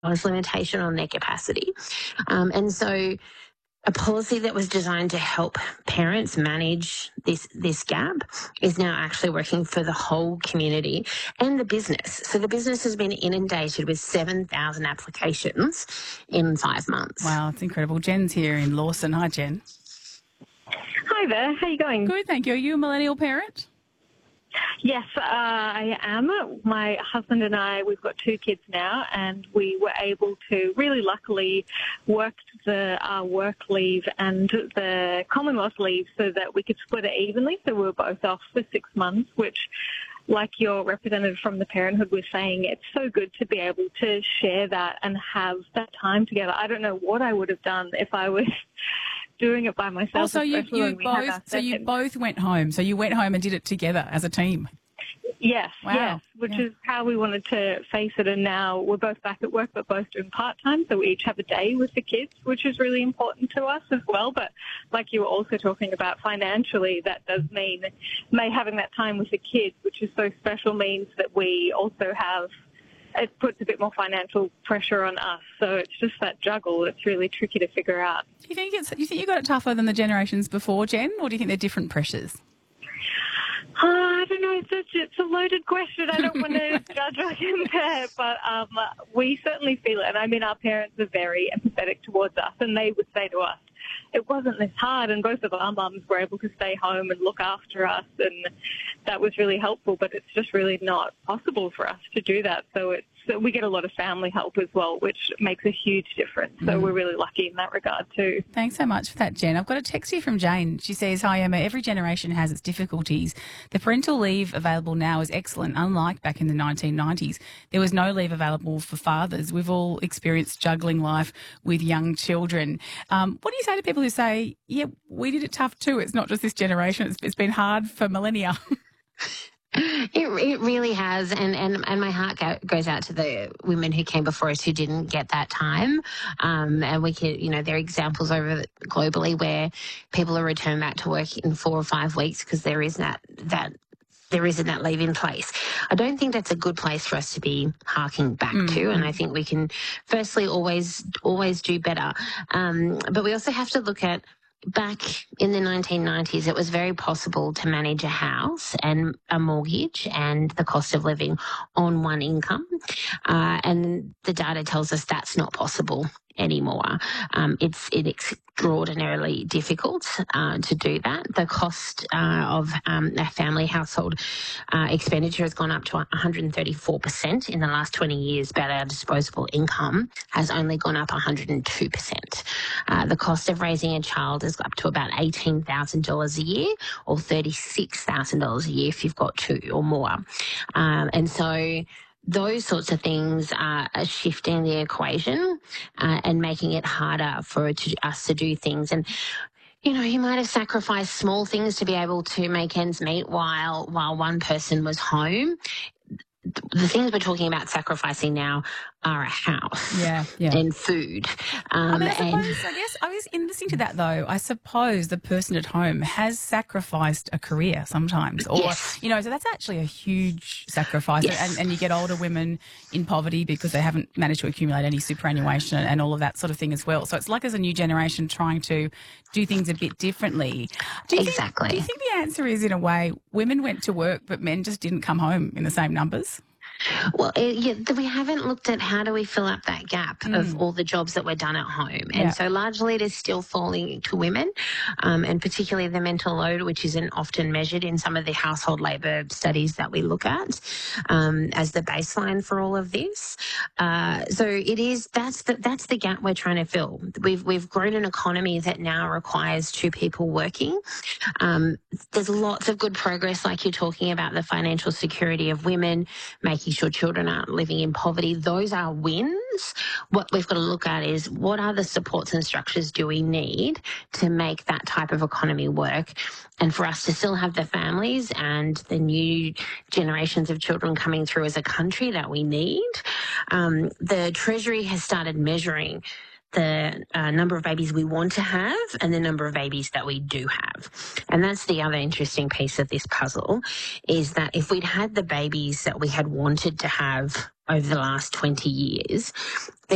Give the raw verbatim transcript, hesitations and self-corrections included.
limitation on their capacity. Um, and so a policy that was designed to help parents manage this this gap is now actually working for the whole community and the business. So the business has been inundated with seven thousand applications in five months. Wow, it's incredible. Jen's here in Lawson. Hi, Jen. Hi there. How are you going? Good, thank you. Are you a millennial parent? Yes, uh, I am. My husband and I, we've got two kids now, and we were able to really luckily work the our work leave and the Commonwealth leave so that we could split it evenly. So we were both off for six months, which, like your representative from the Parenthood was saying, it's so good to be able to share that and have that time together. I don't know what I would have done if I was doing it by myself. Oh, so you, you both so you both went home. So you went home and did it together as a team. Yes, wow. yes, which yeah. is how we wanted to face it. And now we're both back at work, but both doing part-time, so we each have a day with the kids, which is really important to us as well. But like you were also talking about financially, that does mean may having that time with the kids, which is so special, means that we also have, it puts a bit more financial pressure on us. So it's just that juggle. It's really tricky to figure out. Do you think it's, do you think you got it tougher than the generations before, Jen, or do you think they're different pressures? Uh, I don't know. It's a, it's a loaded question. I don't want to judge or compare, but um, we certainly feel it. And I mean, our parents are very empathetic towards us, and they would say to us, it wasn't this hard, and both of our mums were able to stay home and look after us, and that was really helpful, but it's just really not possible for us to do that. So it's so we get a lot of family help as well, which makes a huge difference. So mm. we're really lucky in that regard too. Thanks so much for that, Jen. I've got a text here from Jane. She says, hi, Emma, every generation has its difficulties. The parental leave available now is excellent, unlike back in the nineteen nineties. There was no leave available for fathers. We've all experienced juggling life with young children. Um, what do you say to people who say, yeah, we did it tough too. It's not just this generation. It's, it's been hard for millennia. It, it really has, and, and, and my heart go, goes out to the women who came before us who didn't get that time. Um, and we could, you know, there are examples over globally where people are returned back to work in four or five weeks because there is that that. there isn't that leave in place. I don't think that's a good place for us to be harking back mm-hmm. to, and I think we can firstly always always do better. Um, but we also have to look at back in the nineteen nineties, it was very possible to manage a house and a mortgage and the cost of living on one income. Uh, and the data tells us that's not possible anymore. Um, it's it extraordinarily difficult uh, to do that. The cost uh, of um, a family household uh, expenditure has gone up to one hundred thirty-four percent in the last twenty years, but our disposable income has only gone up one hundred two percent. Uh, the cost of raising a child is up to about eighteen thousand dollars a year, or thirty-six thousand dollars a year if you've got two or more. Um, and so those sorts of things are shifting the equation uh, and making it harder for to, us to do things. And, you know, you might have sacrificed small things to be able to make ends meet while while one person was home. The things we're talking about sacrificing now are a house yeah, yeah. and food. Um, I mean, I suppose, and I guess, I was in listening to that though, I suppose the person at home has sacrificed a career sometimes. Or, yes. you know, so that's actually a huge sacrifice. Yes. And, and you get older women in poverty because they haven't managed to accumulate any superannuation and, and all of that sort of thing as well. So it's like as a new generation trying to do things a bit differently. Do you exactly. Think, do you think the answer is, in a way, women went to work but men just didn't come home in the same numbers? Well, uh, yeah, we haven't looked at how do we fill up that gap mm. of all the jobs that were done at home. And yeah. so largely it is still falling to women, um, and particularly the mental load, which isn't often measured in some of the household labour studies that we look at um, as the baseline for all of this. Uh, so it is, that's the, that's the gap we're trying to fill. We've, we've grown an economy that now requires two people working. Um, there's lots of good progress, like you're talking about the financial security of women, making sure children aren't living in poverty. Those are wins. What we've got to look at is what other supports and structures do we need to make that type of economy work, and for us to still have the families and the new generations of children coming through as a country that we need. Um, the Treasury has started measuring the uh, number of babies we want to have and the number of babies that we do have. And that's the other interesting piece of this puzzle, is that if we'd had the babies that we had wanted to have over the last twenty years,